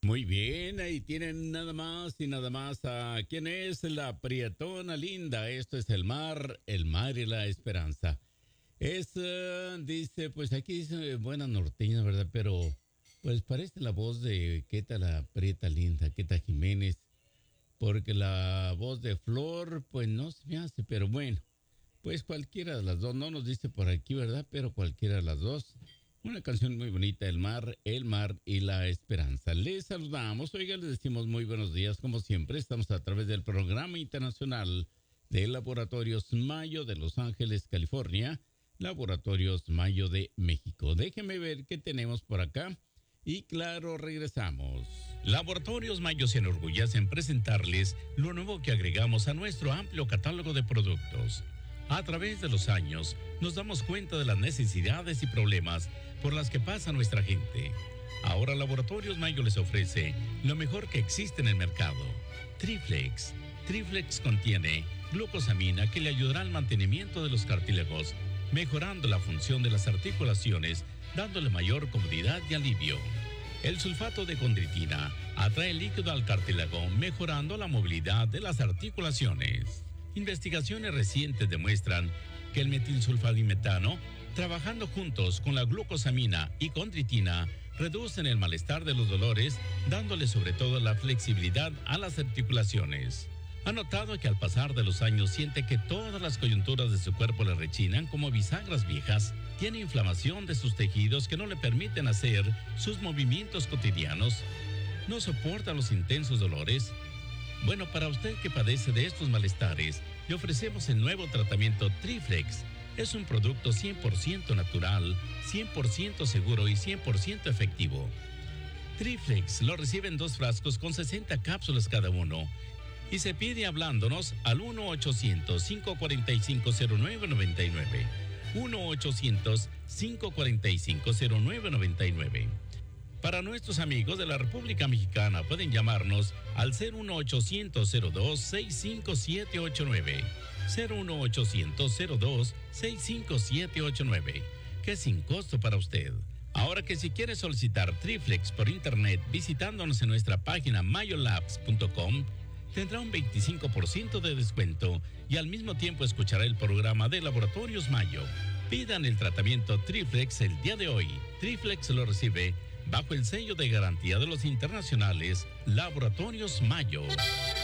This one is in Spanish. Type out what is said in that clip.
Muy bien, ahí tienen nada más y nada más a quién es la prietona linda. Esto es el mar y la esperanza. Dice, pues aquí dice buena norteña, ¿verdad? Pero pues parece la voz de Queta la prieta linda, Queta Jiménez. Porque la voz de Flor, pues no se me hace, pero bueno. Pues cualquiera de las dos, no nos dice por aquí, ¿verdad? Pero cualquiera de las dos. Una canción muy bonita, el mar y la esperanza. Les saludamos, oiga, les decimos muy buenos días, como siempre. Estamos a través del Programa Internacional de Laboratorios Mayo de Los Ángeles, California, Laboratorios Mayo de México. Déjenme ver qué tenemos por acá. Y claro, regresamos. Laboratorios Mayo se enorgullece en presentarles lo nuevo que agregamos a nuestro amplio catálogo de productos. A través de los años, nos damos cuenta de las necesidades y problemas por las que pasa nuestra gente. Ahora Laboratorios Mayo les ofrece lo mejor que existe en el mercado. Triflex. Triflex contiene glucosamina que le ayudará al mantenimiento de los cartílagos, mejorando la función de las articulaciones, dándole mayor comodidad y alivio. El sulfato de condritina atrae líquido al cartílago, mejorando la movilidad de las articulaciones. Investigaciones recientes demuestran que el metilsulfadimetano, trabajando juntos con la glucosamina y condritina, reducen el malestar de los dolores, dándole sobre todo la flexibilidad a las articulaciones. Ha notado que al pasar de los años siente que todas las coyunturas de su cuerpo le rechinan como bisagras viejas, tiene inflamación de sus tejidos que no le permiten hacer sus movimientos cotidianos, no soporta los intensos dolores. Bueno, para usted que padece de estos malestares, le ofrecemos el nuevo tratamiento Triflex. Es un producto 100% natural, 100% seguro y 100% efectivo. Triflex lo recibe en 2 frascos con 60 cápsulas cada uno y se pide hablándonos al 1-800-545-0999. 1-800-545-0999. Para nuestros amigos de la República Mexicana pueden llamarnos al 01800-02-65789. 01800-02-65789, que es sin costo para usted. Ahora que si quiere solicitar Triflex por internet visitándonos en nuestra página mayolabs.com, tendrá un 25% de descuento y al mismo tiempo escuchará el programa de Laboratorios Mayo. Pidan el tratamiento Triflex el día de hoy. Triflex lo recibe bajo el sello de garantía de los internacionales Laboratorios Mayo.